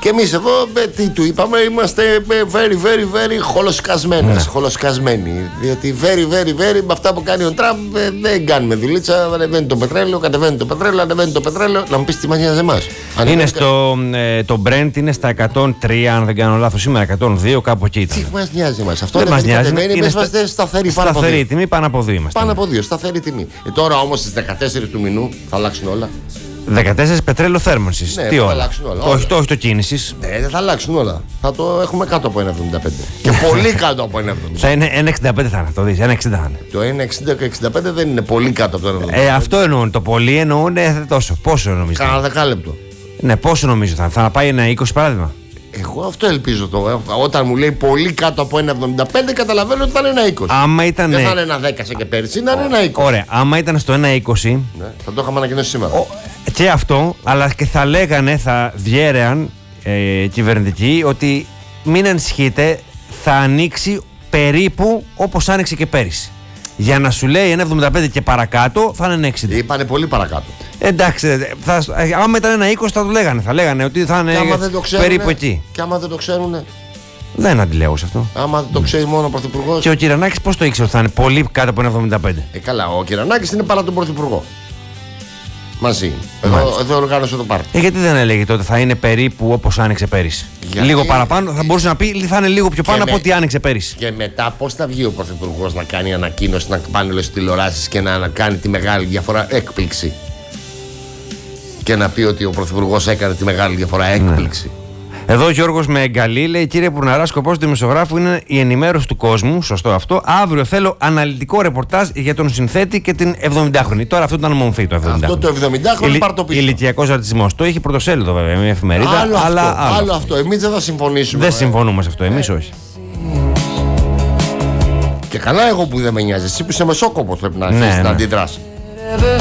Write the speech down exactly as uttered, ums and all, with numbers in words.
Και εμείς εδώ, ε, τι του είπαμε, είμαστε very, very, very χολοσκασμένες, ναι. χολοσκασμένοι. Διότι very, very, very, με αυτά που κάνει ο Τραμπ ε, δεν κάνουμε δουλίτσα. Ανεβαίνει το πετρέλαιο, κατεβαίνει το πετρέλαιο, ανεβαίνει το πετρέλαιο. Να μου πεις τι μας νοιάζει εμάς. Είναι στο, ε, το Brent είναι στα εκατόν τρία, αν δεν κάνω λάθος, σήμερα εκατόν δύο, κάπου εκεί ήταν. Τι μας νοιάζει εμάς. Αυτό δεν δεν μας νοιάζει. Είναι, είναι είμαστε σταθεροί, σταθερή τιμή, πάνω από δύο είμαστε. Πάνω από δύο, σταθερή τιμή. Ε, τώρα όμως στις δεκατέσσερις του μηνού θα αλλάξουν όλα. δεκατέσσερα πετρέλαιο θέρμανσης. Ναι, τι θα όλα. αλλάξουν όλα. Το, όχι, το, όχι το κίνησης. Ναι, δεν θα αλλάξουν όλα. Θα το έχουμε κάτω από ένα εβδομήντα πέντε. Και πολύ κάτω από ένα εβδομήντα πέντε. Θα είναι ένα εξήντα πέντε θα είναι, το δεις. ένα εξήντα θα είναι. Το ένα εξήντα και εξήντα πέντε δεν είναι πολύ κάτω από το ένα εβδομήντα πέντε. Ε, αυτό εννοούν. Το πολύ εννοούν ε, τόσο. Πόσο νομίζω. Κάνα δεκάλεπτο. Ναι, πόσο νομίζω θα, θα πάει ένα είκοσι παράδειγμα. Εγώ αυτό ελπίζω το. Όταν μου λέει πολύ κάτω από ένα εβδομήντα πέντε, καταλαβαίνω ότι θα είναι ένα είκοσι. Άμα ήταν. Δεν θα είναι ένα δέκα σε και πέρυσι, να είναι ένα είκοσι. Ωραία, άμα ήταν στο ένα είκοσι. Ναι, θα το είχαμε ανακοινώσει σήμερα. Ο, και αυτό, αλλά και θα λέγανε, θα διέρεαν ε, κυβερνητικοί ότι μην ανησυχείτε, θα ανοίξει περίπου όπως άνοιξε και πέρυσι. Για να σου λέει ένα εβδομήντα πέντε και παρακάτω θα είναι ένα εξήντα. Είπανε πολύ παρακάτω. Εντάξει, θα, άμα ήταν ένα είκοσι θα το λέγανε. Θα λέγανε ότι θα είναι περίπου εκεί. Και άμα δεν το ξέρουνε. Δεν αντιλέω σε αυτό. Άμα δεν το ξέρει μόνο ο Πρωθυπουργός. Και ο Κυρανάκης πώς το ήξερε ότι θα είναι πολύ κάτω από ένα εβδομήντα πέντε. Ε, καλά, ο Κυρανάκης είναι παρά τον Πρωθυπουργό. Μαζί. Εδώ, εδώ οργάνωσε το πάρτι. Ε, γιατί δεν έλεγε τότε θα είναι περίπου όπως άνοιξε πέρυσι. Γιατί... Λίγο παραπάνω, θα μπορούσε να πει θα είναι λίγο πιο πάνω με... από ό,τι άνοιξε πέρυσι. Και μετά πώς θα βγει ο Πρωθυπουργός να κάνει ανακοίνωση, να πάνε όλες τις τηλεοράσεις και να κάνει τη μεγάλη διαφορά, έκπληξη. Και να πει ότι ο Πρωθυπουργός έκανε τη μεγάλη διαφορά, έκπληξη. Ναι. Εδώ ο Γιώργος με εγκαλεί, λέει: Κύριε Πουρναρά, σκοπός του δημοσιογράφου είναι η ενημέρωση του κόσμου. Σωστό αυτό. Αύριο θέλω αναλυτικό ρεπορτάζ για τον συνθέτη και την εβδομηντάχρονη. Τώρα αυτό ήταν μομφή το εβδομηντάχρονο. Αυτό το εβδομηντάχρονο πάρ' το πίσω. Ηλικιακός ρατσισμός. Το έχει πρωτοσέλιδο βέβαια, μια εφημερίδα. Άλλο αλλά αυτό. Άλλο, άλλο αυτό. Εμείς δεν θα συμφωνήσουμε. Δεν συμφωνούμε σε αυτό. Εμείς ε. όχι. Και καλά, εγώ που δεν με νοιάζει. Εσύ που είσαι μεσόκοπος πρέπει να, ναι, ναι, ναι. να αντιδράσει.